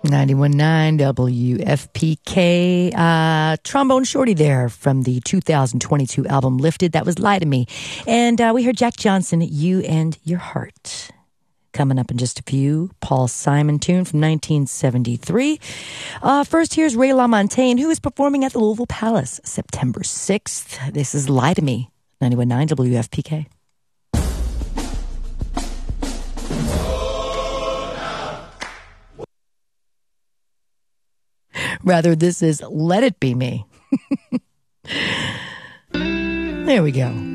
91.9 WFPK. Trombone Shorty there from the 2022 album Lifted. That was Lie to Me. And we heard Jack Johnson, You and Your Heart. Coming up in just a few, Paul Simon tune from 1973. First, here's Ray LaMontagne, who is performing at the Louisville Palace September 6th. This is Lie to Me, 91.9 WFPK. Rather, this is Let It Be Me. There we go.